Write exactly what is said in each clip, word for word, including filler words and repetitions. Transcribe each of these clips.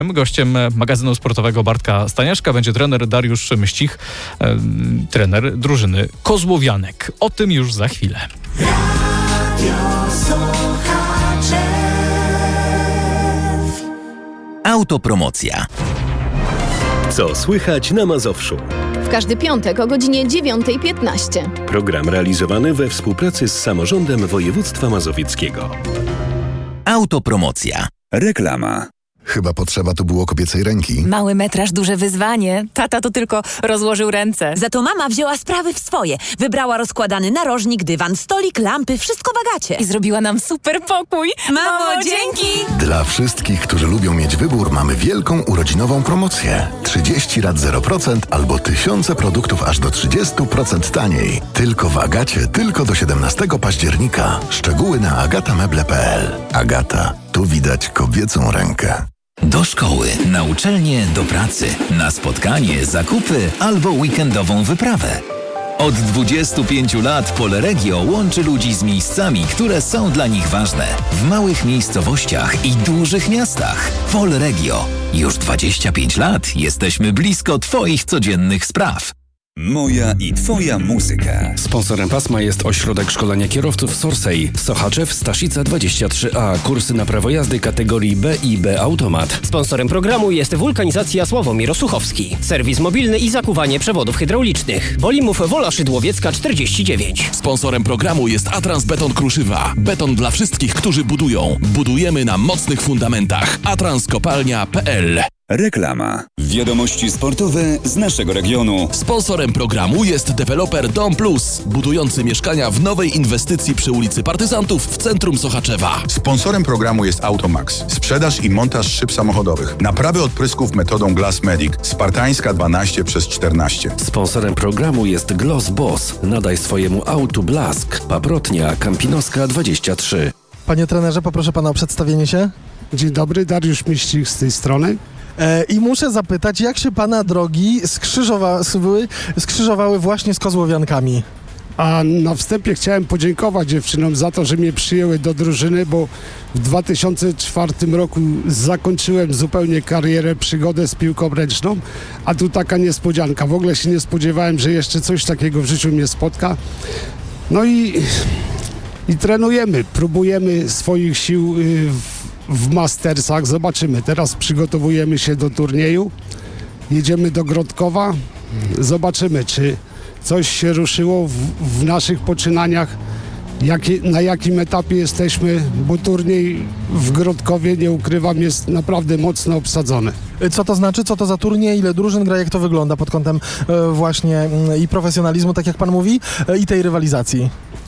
Gościem magazynu sportowego Bartka Staniaszka będzie trener Dariusz Mścich, e, trener drużyny Kozłowianek. O tym już za chwilę. Autopromocja. Co słychać na Mazowszu? W każdy piątek o godzinie dziewiąta piętnaście. Program realizowany we współpracy z Samorządem Województwa Mazowieckiego. Autopromocja. Reklama. Chyba potrzeba tu było kobiecej ręki. Mały metraż, duże wyzwanie. Tata to tylko rozłożył ręce. Za to mama wzięła sprawy w swoje. Wybrała rozkładany narożnik, dywan, stolik, lampy, wszystko w Agacie. I zrobiła nam super pokój. Mamo, dzięki! Dla wszystkich, którzy lubią mieć wybór, mamy wielką urodzinową promocję. trzydzieści rat zero procent albo tysiące produktów aż do trzydzieści procent taniej. Tylko w Agacie, tylko do siedemnastego października. Szczegóły na agatameble kropka p l. Agata. Tu widać kobiecą rękę. Do szkoły, na uczelnię, do pracy, na spotkanie, zakupy albo weekendową wyprawę. Od dwudziestu pięciu lat Polregio łączy ludzi z miejscami, które są dla nich ważne. W małych miejscowościach i dużych miastach. Polregio. Już dwadzieścia pięć lat jesteśmy blisko Twoich codziennych spraw. Moja i Twoja muzyka. Sponsorem pasma jest Ośrodek Szkolenia Kierowców Sorsej. Sochaczew, Staszica dwadzieścia trzy a. Kursy na prawo jazdy kategorii B i B Automat. Sponsorem programu jest Wulkanizacja Sławomir Osuchowski. Serwis mobilny i zakuwanie przewodów hydraulicznych. Bolimów Wola Szydłowiecka czterdzieści dziewięć. Sponsorem programu jest Atrans Beton Kruszywa. Beton dla wszystkich, którzy budują. Budujemy na mocnych fundamentach. atrans kopalnia kropka p l. Reklama. Wiadomości sportowe z naszego regionu. Sponsorem programu jest deweloper Dom Plus, budujący mieszkania w nowej inwestycji przy ulicy Partyzantów w centrum Sochaczewa. Sponsorem programu jest Automax. Sprzedaż i montaż szyb samochodowych. Naprawy odprysków metodą Glass Medic. Spartańska dwanaście przez czternaście. Sponsorem programu jest Gloss Boss. Nadaj swojemu autu blask. Paprotnia Kampinoska dwadzieścia trzy. Panie trenerze, poproszę pana o przedstawienie się. Dzień dobry, Dariusz Mścich z tej strony. E, I muszę zapytać, jak się pana drogi skrzyżowały, skrzyżowały właśnie z Kozłowiankami? A na wstępie chciałem podziękować dziewczynom za to, że mnie przyjęły do drużyny, bo w dwa tysiące czwartym roku zakończyłem zupełnie karierę, przygodę z piłką ręczną, a tu taka niespodzianka. W ogóle się nie spodziewałem, że jeszcze coś takiego w życiu mnie spotka. No i, i trenujemy, próbujemy swoich sił w w Mastersach. Zobaczymy. Teraz przygotowujemy się do turnieju. Jedziemy do Grodkowa. Zobaczymy, czy coś się ruszyło w, w naszych poczynaniach. Jaki, na jakim etapie jesteśmy, bo turniej w Grodkowie, nie ukrywam, jest naprawdę mocno obsadzony. Co to znaczy? Co to za turniej? Ile drużyn gra? Jak to wygląda pod kątem e, właśnie e, i profesjonalizmu, tak jak pan mówi, e, i tej rywalizacji?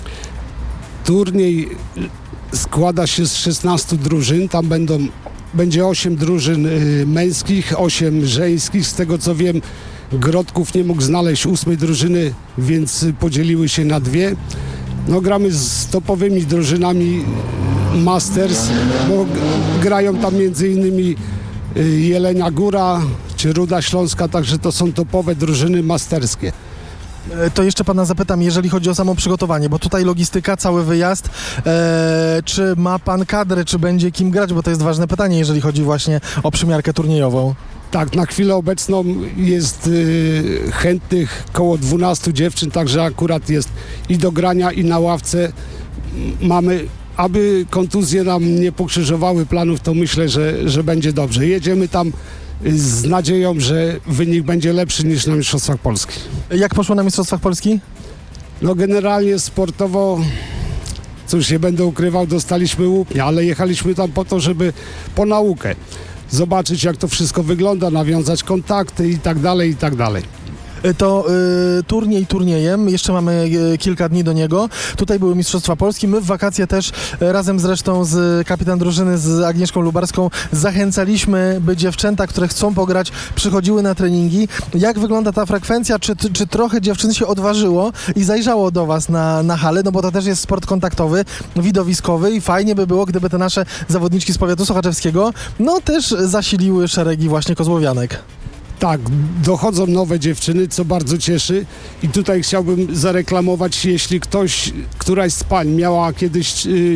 Turniej składa się z szesnastu drużyn, tam będą, będzie osiem drużyn y, męskich, osiem żeńskich. Z tego co wiem, Grodków nie mógł znaleźć ósmej drużyny, więc podzieliły się na dwie. No, gramy z topowymi drużynami Masters, bo grają tam między innymi y, Jelenia Góra czy Ruda Śląska, także to są topowe drużyny masterskie. To jeszcze pana zapytam, jeżeli chodzi o samo przygotowanie, bo tutaj logistyka, cały wyjazd, e, czy ma pan kadrę, czy będzie kim grać, bo to jest ważne pytanie, jeżeli chodzi właśnie o przymiarkę turniejową. Tak, na chwilę obecną jest y, chętnych koło dwunastu dziewczyn, także akurat jest i do grania, i na ławce. Mamy, aby kontuzje nam nie pokrzyżowały planów, to myślę, że, że będzie dobrze. Jedziemy tam z nadzieją, że wynik będzie lepszy niż na Mistrzostwach Polski. Jak poszło na Mistrzostwach Polski? No generalnie sportowo, cóż, nie będę ukrywał, dostaliśmy łupnia, ale jechaliśmy tam po to, żeby po naukę zobaczyć, jak to wszystko wygląda, nawiązać kontakty i tak dalej, i tak dalej. To y, turniej turniejem, jeszcze mamy y, kilka dni do niego. Tutaj były Mistrzostwa Polski. My w wakacje też y, razem zresztą z kapitan drużyny, z Agnieszką Lubarską zachęcaliśmy, by dziewczęta, które chcą pograć, przychodziły na treningi. Jak wygląda ta frekwencja? Czy, czy trochę dziewczyn się odważyło i zajrzało do was na, na halę? No bo to też jest sport kontaktowy, widowiskowy i fajnie by było, gdyby te nasze zawodniczki z powiatu sochaczewskiego no też zasiliły szeregi właśnie kozłowianek. Tak, dochodzą nowe dziewczyny, co bardzo cieszy i tutaj chciałbym zareklamować, jeśli ktoś, któraś z pań miała kiedyś y,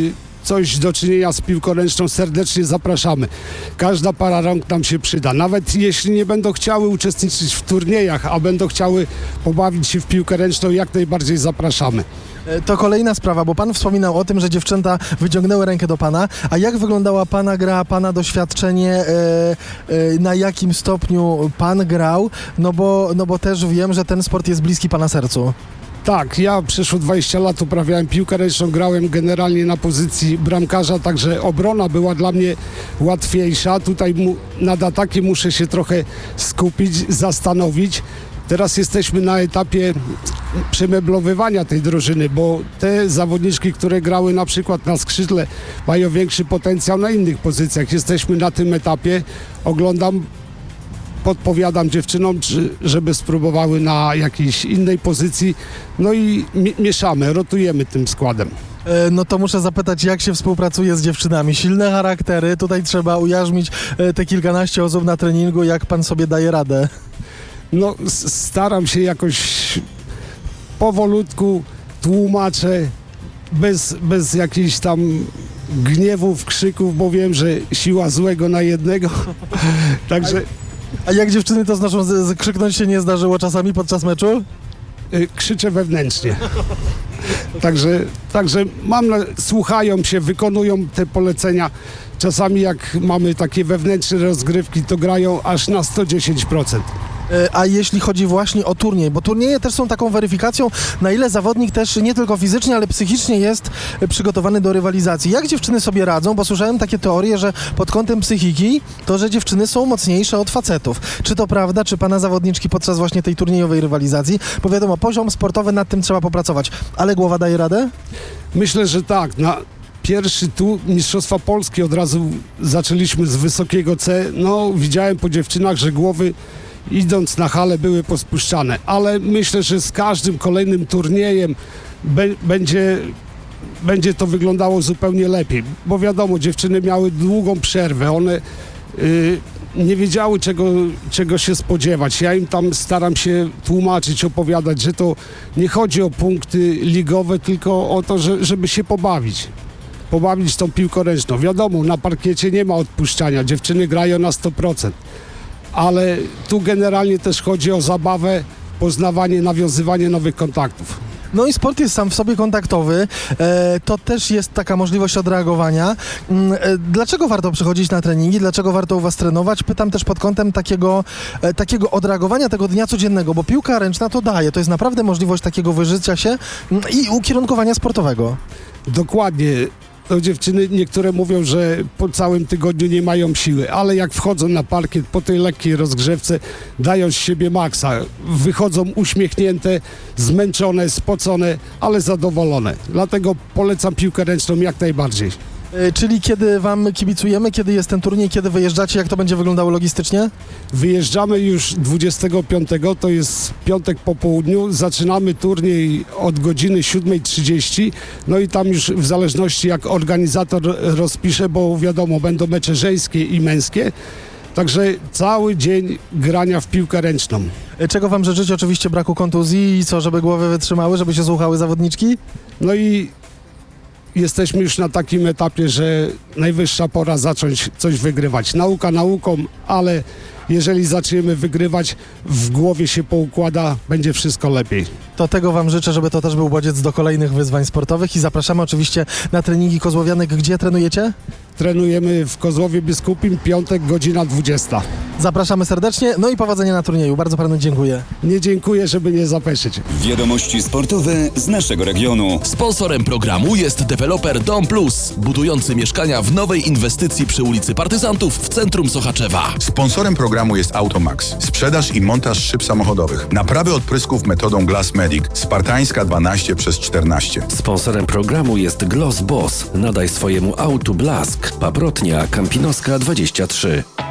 coś do czynienia z piłką ręczną, serdecznie zapraszamy. Każda para rąk nam się przyda. Nawet jeśli nie będą chciały uczestniczyć w turniejach, a będą chciały pobawić się w piłkę ręczną, jak najbardziej zapraszamy. To kolejna sprawa, bo pan wspominał o tym, że dziewczęta wyciągnęły rękę do pana, a jak wyglądała pana gra, pana doświadczenie, e, e, na jakim stopniu pan grał, no bo, no bo też wiem, że ten sport jest bliski pana sercu. Tak, ja przeszło dwadzieścia lat uprawiałem piłkę ręczną, grałem generalnie na pozycji bramkarza, także obrona była dla mnie łatwiejsza. Tutaj mu, nad atakiem muszę się trochę skupić, zastanowić. Teraz jesteśmy na etapie przemeblowywania tej drużyny, bo te zawodniczki, które grały na przykład na skrzydle, mają większy potencjał na innych pozycjach. Jesteśmy na tym etapie, oglądam, podpowiadam dziewczynom, czy, żeby spróbowały na jakiejś innej pozycji, no i mi- mieszamy, rotujemy tym składem. No to muszę zapytać, jak się współpracuje z dziewczynami? Silne charaktery, tutaj trzeba ujarzmić te kilkanaście osób na treningu, jak pan sobie daje radę? No, staram się jakoś powolutku, tłumaczę, bez, bez jakichś tam gniewów, krzyków, bo wiem, że siła złego na jednego. Także... A jak dziewczyny to znoszą, z, z, krzyknąć się nie zdarzyło czasami podczas meczu? Y, krzyczę wewnętrznie. Także, także mam, na, słuchają się, wykonują te polecenia. Czasami jak mamy takie wewnętrzne rozgrywki, to grają aż na sto dziesięć procent. A jeśli chodzi właśnie o turniej, bo turnieje też są taką weryfikacją, na ile zawodnik też nie tylko fizycznie, ale psychicznie jest przygotowany do rywalizacji. Jak dziewczyny sobie radzą? Bo słyszałem takie teorie, że pod kątem psychiki to, że dziewczyny są mocniejsze od facetów. Czy to prawda? Czy pana zawodniczki podczas właśnie tej turniejowej rywalizacji? Bo wiadomo, poziom sportowy, nad tym trzeba popracować. Ale głowa daje radę? Myślę, że tak. Na pierwszy tu Mistrzostwa Polski od razu zaczęliśmy z wysokiego C. No, widziałem po dziewczynach, że głowy idąc na halę były pospuszczane, ale myślę, że z każdym kolejnym turniejem be, będzie, będzie to wyglądało zupełnie lepiej, bo wiadomo, dziewczyny miały długą przerwę, one y, nie wiedziały czego, czego się spodziewać. Ja im tam staram się tłumaczyć, opowiadać, że to nie chodzi o punkty ligowe, tylko o to, że, żeby się pobawić. Pobawić tą piłką ręczną. Wiadomo, na parkiecie nie ma odpuszczania, dziewczyny grają na sto procent. Ale tu generalnie też chodzi o zabawę, poznawanie, nawiązywanie nowych kontaktów. No i sport jest sam w sobie kontaktowy, e, to też jest taka możliwość odreagowania. E, dlaczego warto przychodzić na treningi, dlaczego warto u was trenować? Pytam też pod kątem takiego, e, takiego odreagowania tego dnia codziennego, bo piłka ręczna to daje, to jest naprawdę możliwość takiego wyżycia się i ukierunkowania sportowego. Dokładnie. To dziewczyny niektóre mówią, że po całym tygodniu nie mają siły, ale jak wchodzą na parkiet po tej lekkiej rozgrzewce, dają z siebie maksa. Wychodzą uśmiechnięte, zmęczone, spocone, ale zadowolone. Dlatego polecam piłkę ręczną jak najbardziej. E, czyli kiedy wam kibicujemy, kiedy jest ten turniej, kiedy wyjeżdżacie, jak to będzie wyglądało logistycznie? Wyjeżdżamy już dwudziestego piątego, to jest piątek po południu. Zaczynamy turniej od godziny siódmej trzydzieści. No i tam już w zależności jak organizator rozpisze, bo wiadomo, będą mecze żeńskie i męskie. Także cały dzień grania w piłkę ręczną. E, czego wam życzyć? Oczywiście braku kontuzji i co, żeby głowy wytrzymały, żeby się słuchały zawodniczki? No i jesteśmy już na takim etapie, że najwyższa pora zacząć coś wygrywać. Nauka nauką, ale jeżeli zaczniemy wygrywać, w głowie się poukłada, będzie wszystko lepiej. To tego wam życzę, żeby to też był bodziec do kolejnych wyzwań sportowych i zapraszamy oczywiście na treningi kozłowianek. Gdzie trenujecie? Trenujemy w Kozłowie Biskupim, piątek, godzina dwudziesta. Zapraszamy serdecznie, no i powodzenia na turnieju. Bardzo panu dziękuję. Nie dziękuję, żeby nie zapeszyć. Wiadomości sportowe z naszego regionu. Sponsorem programu jest deweloper Dom Plus, budujący mieszkania w nowej inwestycji przy ulicy Partyzantów w centrum Sochaczewa. Sponsorem programu jest Automax. Sprzedaż i montaż szyb samochodowych. Naprawy odprysków metodą Glass Medic. Spartańska dwanaście przez czternaście. Sponsorem programu jest Gloss Boss. Nadaj swojemu autu blask. Paprotnia Kampinoska dwadzieścia trzy.